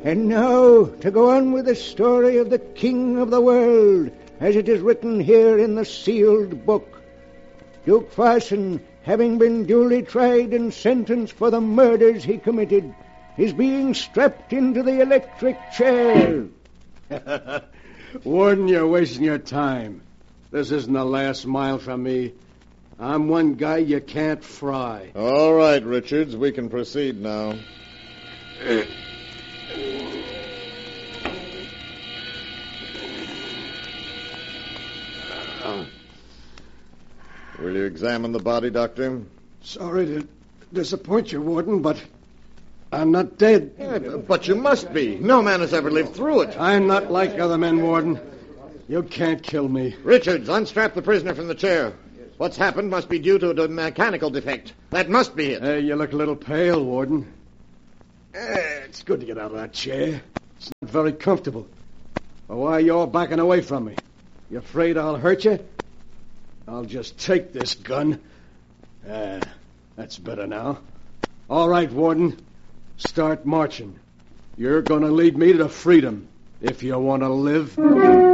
And now, to go on with the story of the King of the World, as it is written here in the sealed book. Duke Farson, having been duly tried and sentenced for the murders he committed, is being strapped into the electric chair. Warden, you're wasting your time. This isn't the last mile from me. I'm one guy you can't fry. All right, Richards, we can proceed now. Will you examine the body, Doctor? Sorry to disappoint you, Warden, but I'm not dead. Yeah, but you must be. No man has ever lived through it. I'm not like other men, Warden. You can't kill me. Richards, unstrap the prisoner from the chair. What's happened must be due to a mechanical defect. That must be it. Hey, you look a little pale, Warden. It's good to get out of that chair. It's not very comfortable. But why are you all backing away from me? You afraid I'll hurt you? I'll just take this gun. That's better now. All right, Warden. Start marching. You're going to lead me to freedom if you want to live.